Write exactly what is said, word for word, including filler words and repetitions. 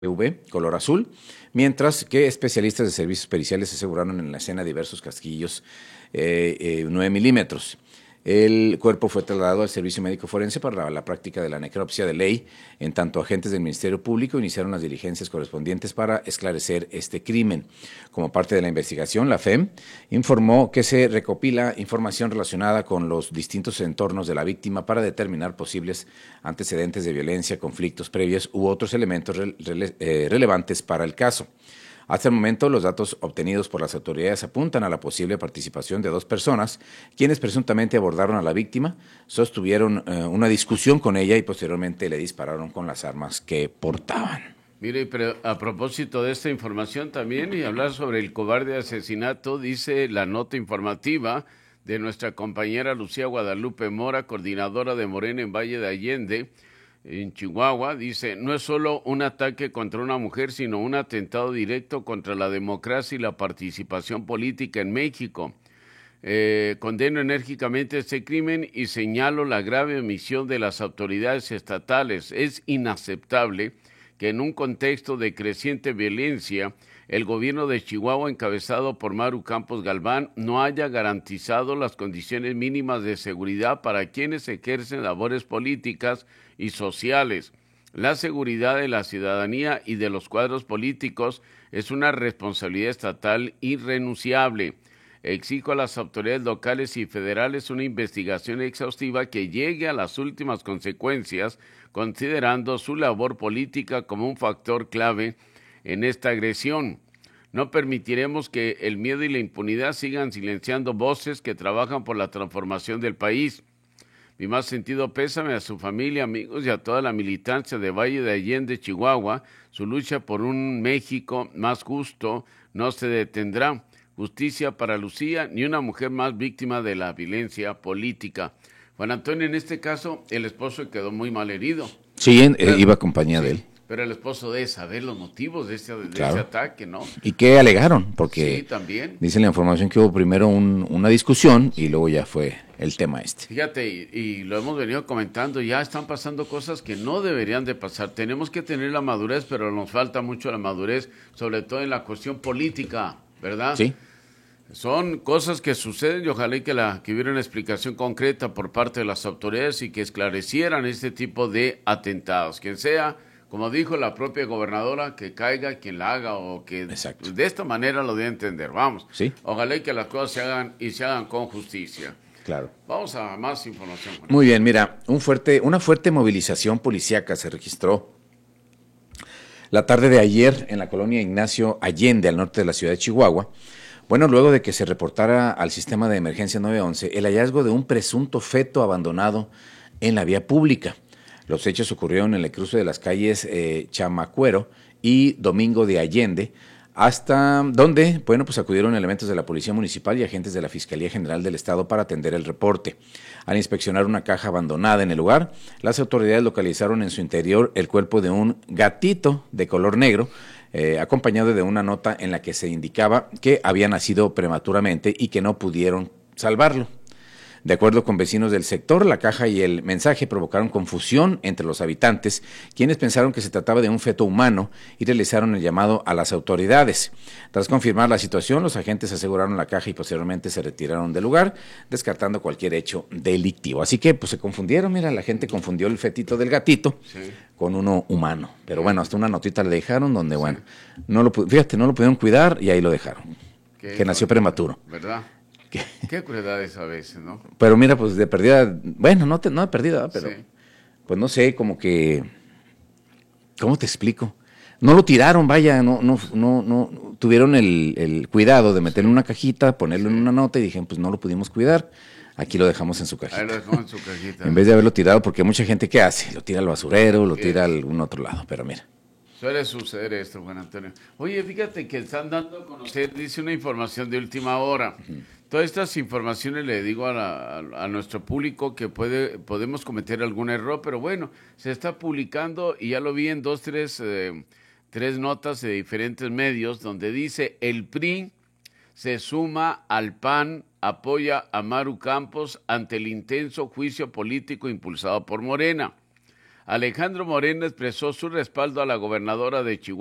V, color azul, mientras que especialistas de servicios periciales aseguraron en la escena diversos casquillos eh, eh, nueve milímetros. El cuerpo fue trasladado al servicio médico forense para la práctica de la necropsia de ley, en tanto agentes del Ministerio Público iniciaron las diligencias correspondientes para esclarecer este crimen. Como parte de la investigación, la F E M informó que se recopila información relacionada con los distintos entornos de la víctima para determinar posibles antecedentes de violencia, conflictos previos u otros elementos rele rele eh, relevantes para el caso. Hasta el momento, los datos obtenidos por las autoridades apuntan a la posible participación de dos personas, quienes presuntamente abordaron a la víctima, sostuvieron eh, una discusión con ella y posteriormente le dispararon con las armas que portaban. Mire, pero a propósito de esta información también y hablar sobre el cobarde asesinato, dice la nota informativa de nuestra compañera Lucía Guadalupe Mora, coordinadora de Morena en Valle de Allende, en Chihuahua, dice, no es solo un ataque contra una mujer, sino un atentado directo contra la democracia y la participación política en México. Eh, condeno enérgicamente este crimen y señalo la grave omisión de las autoridades estatales. Es inaceptable que en un contexto de creciente violencia, el gobierno de Chihuahua, encabezado por Maru Campos Galván, no haya garantizado las condiciones mínimas de seguridad para quienes ejercen labores políticas y sociales. La seguridad de la ciudadanía y de los cuadros políticos es una responsabilidad estatal irrenunciable. Exijo a las autoridades locales y federales una investigación exhaustiva que llegue a las últimas consecuencias, considerando su labor política como un factor clave en esta agresión. No permitiremos que el miedo y la impunidad sigan silenciando voces que trabajan por la transformación del país. Mi más sentido pésame a su familia, amigos y a toda la militancia de Valle de Allende, Chihuahua. Su lucha por un México más justo no se detendrá. Justicia para Lucía, ni una mujer más víctima de la violencia política. Juan Antonio, en este caso, el esposo quedó muy mal herido. Sí, eh, pero, iba acompañada sí, de él. Pero el esposo debe saber los motivos de ese, de claro. ese ataque, ¿no? ¿Y qué alegaron? Porque sí, también. Dice la información que hubo primero un, una discusión y luego ya fue el tema este. Fíjate, y, y lo hemos venido comentando, ya están pasando cosas que no deberían de pasar. Tenemos que tener la madurez, pero nos falta mucho la madurez, sobre todo en la cuestión política, ¿verdad? Sí. Son cosas que suceden y ojalá y que, la, que hubiera una explicación concreta por parte de las autoridades y que esclarecieran este tipo de atentados. Quien sea, como dijo la propia gobernadora, que caiga quien la haga o que Exacto. de esta manera lo dé a entender. Vamos, ¿sí? Ojalá y que las cosas se hagan y se hagan con justicia. Claro. Vamos a más información. Muy bien, mira, un fuerte, una fuerte movilización policíaca se registró la tarde de ayer en la colonia Ignacio Allende, al norte de la ciudad de Chihuahua. Bueno, luego de que se reportara al sistema de emergencia nueve once el hallazgo de un presunto feto abandonado en la vía pública. Los hechos ocurrieron en el cruce de las calles eh, Chamacuero y Domingo de Allende, hasta donde, bueno, pues acudieron elementos de la Policía Municipal y agentes de la Fiscalía General del Estado para atender el reporte. Al inspeccionar una caja abandonada en el lugar, las autoridades localizaron en su interior el cuerpo de un gatito de color negro, Eh, acompañado de una nota en la que se indicaba que había nacido prematuramente y que no pudieron salvarlo. De acuerdo con vecinos del sector, la caja y el mensaje provocaron confusión entre los habitantes, quienes pensaron que se trataba de un feto humano y realizaron el llamado a las autoridades. Tras confirmar la situación, los agentes aseguraron la caja y posteriormente se retiraron del lugar, descartando cualquier hecho delictivo. Así que pues se confundieron, mira, la gente confundió el fetito del gatito sí. con uno humano. Pero bueno, hasta una notita le dejaron donde, sí. bueno, no lo, fíjate, no lo pudieron cuidar y ahí lo dejaron, Qué que nació prematuro. ¿Verdad? ¿Qué? Qué crueldades a veces, ¿no? Pero mira, pues de perdida, bueno, no, te, no de perdida, pero sí. pues no sé, como que, ¿cómo te explico? No lo tiraron, vaya, no, no, no, no tuvieron el, el cuidado de meterlo sí. en una cajita, ponerlo sí. en una nota y dijeron, pues no lo pudimos cuidar, aquí lo dejamos en su cajita. Ahí lo dejamos en su cajita. En vez de haberlo tirado, porque mucha gente, ¿qué hace? Lo tira al basurero, lo tira a algún otro lado, pero mira. Suele suceder esto, Juan Antonio. Oye, fíjate que están dando a conocer, dice una información de última hora. Uh-huh. Todas estas informaciones le digo a, la, a, a nuestro público que puede podemos cometer algún error, pero bueno, se está publicando y ya lo vi en dos, tres, eh, tres notas de diferentes medios donde dice el P R I se suma al P A N, apoya a Maru Campos ante el intenso juicio político impulsado por Morena. Alejandro Moreno expresó su respaldo a la gobernadora de Chihuahua,